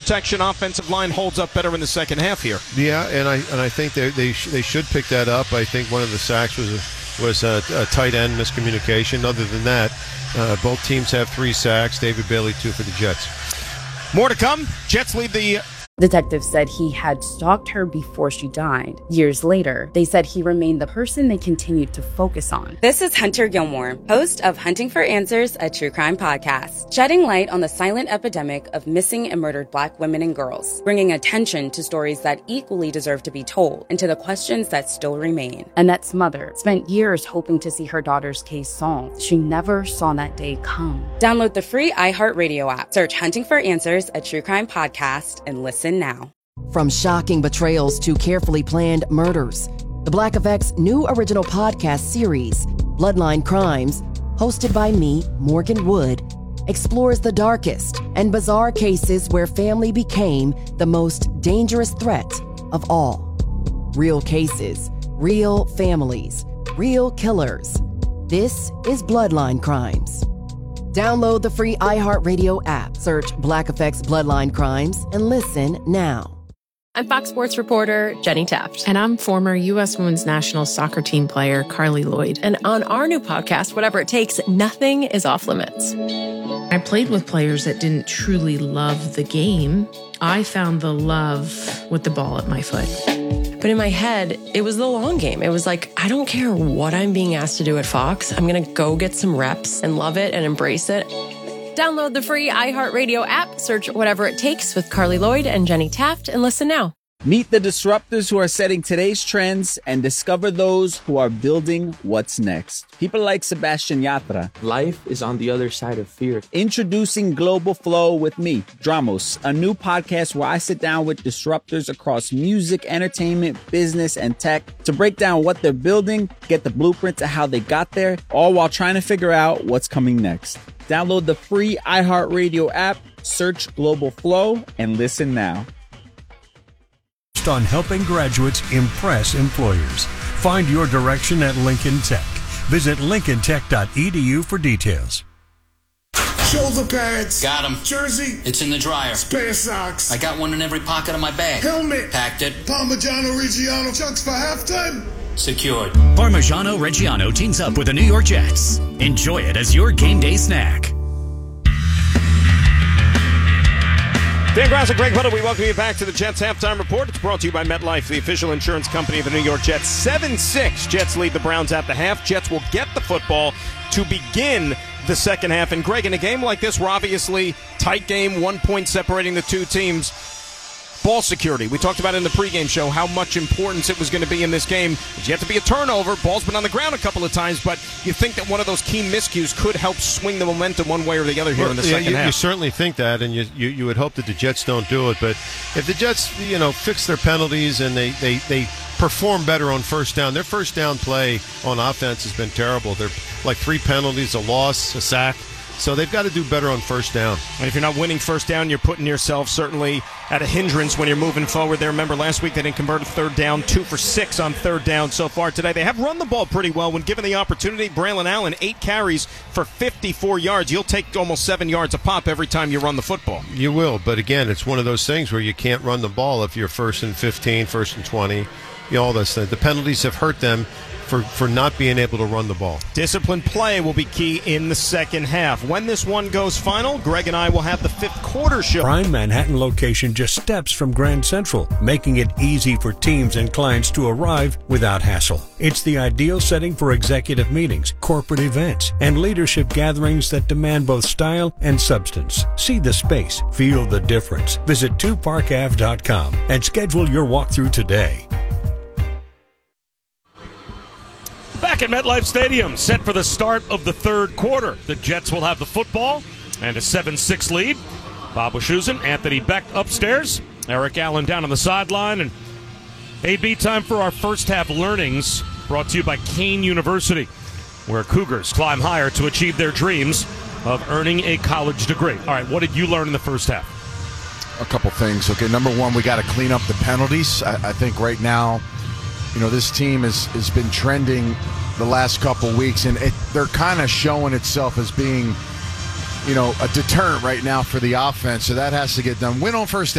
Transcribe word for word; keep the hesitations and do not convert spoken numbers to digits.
protection offensive line holds up better in the second half here. Yeah, and I and I think they they, sh- they should pick that up. I think one of the sacks was a, was a, a tight end miscommunication. Other than that, uh, both teams have three sacks. David Bailey, two for the Jets. More to come. Jets lead the... Detectives said he had stalked her before she died. Years later, they said he remained the person they continued to focus on. This is Hunter Gilmore, host of Hunting for Answers, a true crime podcast, shedding light on the silent epidemic of missing and murdered Black women and girls, bringing attention to stories that equally deserve to be told and to the questions that still remain. Annette's mother spent years hoping to see her daughter's case solved. She never saw that day come. Download the free iHeartRadio app, search Hunting for Answers, a true crime podcast, and listen now. From shocking betrayals to carefully planned murders, the Black Effect's new original podcast series, Bloodline Crimes, hosted by me, Morgan Wood, explores the darkest and bizarre cases where family became the most dangerous threat of all. Real cases, real families, real killers. This is Bloodline Crimes. Download the free iHeartRadio app, search Black Effect's Bloodline Crimes, and listen now. I'm Fox Sports reporter Jenny Taft. And I'm former U S Women's National Soccer Team player Carly Lloyd. And on our new podcast, Whatever It Takes, nothing is off limits. I played with players that didn't truly love the game. I found the love with the ball at my foot. But in my head, it was the long game. It was like, I don't care what I'm being asked to do at Fox. I'm going to go get some reps and love it and embrace it. Download the free iHeartRadio app, search Whatever It Takes with Carly Lloyd and Jenny Taft, and listen now. Meet the disruptors who are setting today's trends and discover those who are building what's next. People like Sebastian Yatra. Life is on the other side of fear. Introducing Global Flow with me, Dramos, a new podcast where I sit down with disruptors across music, entertainment, business, and tech to break down what they're building, get the blueprint to how they got there, all while trying to figure out what's coming next. Download the free iHeartRadio app, search Global Flow, and listen now. On helping graduates impress employers. Find your direction at Lincoln Tech. Visit lincoln tech dot e d u for details. Shoulder pads. Got 'em. Jersey. It's in the dryer. Spare socks. I got one in every pocket of my bag. Helmet. Packed it. Parmigiano Reggiano chunks for halftime. Secured. Parmigiano Reggiano teams up with the New York Jets. Enjoy it as your game day snack. Dan Graus and Greg Huddle, we welcome you back to the Jets Halftime Report. It's brought to you by MetLife, the official insurance company of the New York Jets. seven six, Jets lead the Browns at the half. Jets will get the football to begin the second half. And Greg, in a game like this, we're obviously tight game, one point separating the two teams. Ball security. We talked about in the pregame show how much importance it was going to be in this game. There's yet to be a turnover. Ball's been on the ground a couple of times, but you think that one of those key miscues could help swing the momentum one way or the other here well, in the yeah, second you, half. You certainly think that, and you, you you would hope that the Jets don't do it. But if the Jets, you know, fix their penalties and they, they, they perform better on first down, their first down play on offense has been terrible. They're like three penalties, a loss, a sack. So they've got to do better on first down. And if you're not winning first down, you're putting yourself certainly at a hindrance when you're moving forward there. Remember, last week they didn't convert a third down, two for six on third down so far today. They have run the ball pretty well when given the opportunity. Braylon Allen, eight carries for fifty-four yards. You'll take almost seven yards a pop every time you run the football. You will, but again, it's one of those things where you can't run the ball if you're first and fifteen, first and twenty. You know, all this. The penalties have hurt them for, for not being able to run the ball. Disciplined play will be key in the second half. When this one goes final, Greg and I will have the fifth quarter show. Prime Manhattan location just steps from Grand Central, making it easy for teams and clients to arrive without hassle. It's the ideal setting for executive meetings, corporate events, and leadership gatherings that demand both style and substance. See the space, feel the difference. Visit two park ave dot com and schedule your walkthrough today. Back at MetLife Stadium, set for the start of the third quarter. The Jets will have the football and a seven six lead. Bob Wischusen, Anthony Beck upstairs, Eric Allen down on the sideline. And A B time for our first half learnings, brought to you by Kane University, where Cougars climb higher to achieve their dreams of earning a college degree. All right, what did you learn in the first half? A couple things. Okay, number one, we got to clean up the penalties. I, I think right now, you know, this team has, has been trending the last couple weeks, and it, they're kind of showing itself as being, you know, a deterrent right now for the offense. So that has to get done. Win on first down.